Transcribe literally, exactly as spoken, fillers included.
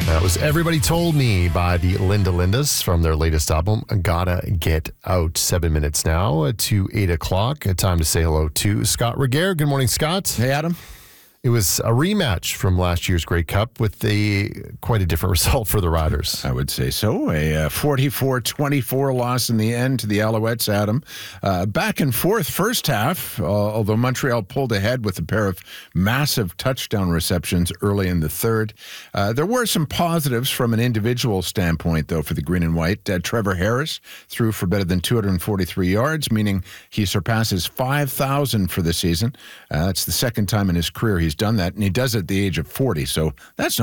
That was Everybody Told Me by the Linda Lindas from their latest album, Gotta Get Out. Seven minutes now to eight o'clock. Time to say hello to Scott Regehr. Good morning, Scott. Hey, Adam. It was a rematch from last year's Grey Cup with a quite a different result for the Riders. I would say so. A forty-four twenty-four loss in the end to the Alouettes, Adam. Uh, back and forth first half, uh, although Montreal pulled ahead with a pair of massive touchdown receptions early in the third. Uh, there were some positives from an individual standpoint, though, for the Green and White. Uh, Trevor Harris threw for better than two hundred forty-three yards, meaning he surpasses five thousand for the season. Uh, that's the second time in his career he's done that, and he does it at the age of forty, so that's not